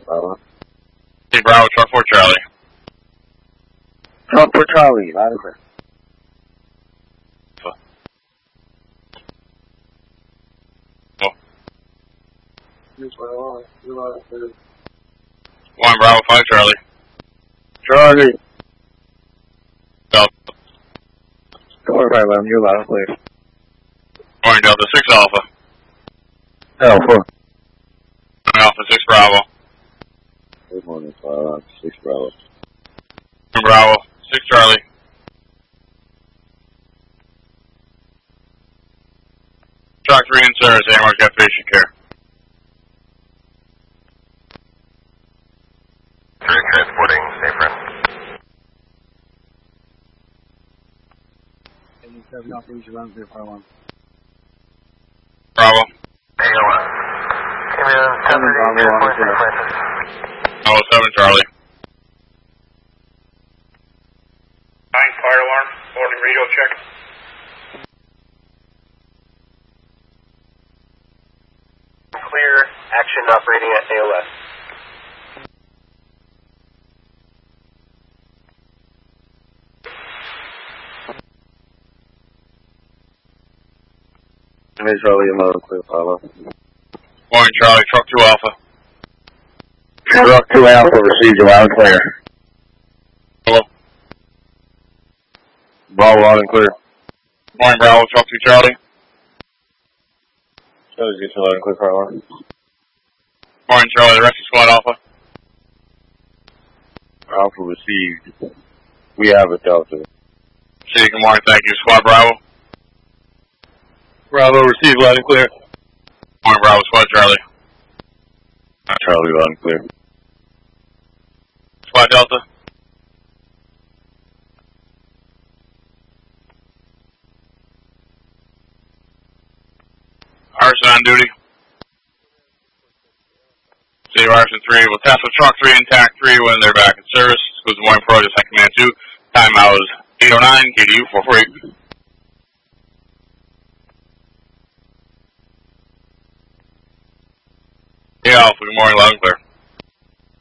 Bravo. Hey, Bravo, truck 4 Charlie. Truck 4 Charlie, loud and clear. One Bravo 5 Charlie. Charlie. Delta. 4511, you're loud and clear. Morning Delta 6 Alpha. Alpha. Alpha 6 Bravo. Good morning, 6 Bravo. Bravo 6 Charlie. Truck 3 in service, AMR got patient care. 3 transporting, stay friend. 87 Alpha, you should run 051. Bravo. AOS. Avion 7 Bravo 7 Charlie. 9 fire alarm, morning radio check. Clear, action operating at AOS. Hey, Charlie, loud and clear, follow. Morning Charlie, truck 2 Alpha. Truck 2 Alpha, received you loud and clear. Hello. Bravo, loud and clear. Morning Bravo, truck 2 Charlie. Charlie, get you loud and clear, fire alarm. Morning Charlie, the rescue squad Alpha. Alpha received. We have a Delta. See you, good morning, thank you. Squad Bravo. Bravo, received, loud and clear. Morning Bravo, squad Charlie. Charlie, loud and clear. Squad Delta. Arson on duty. See you, Arson 3. We'll test with truck 3 and TAC 3 when they're back in service. This was Morning Pro, just like Command 2. Time out was 809, KDU 448. Yeah, Alpha, good morning, loud and clear.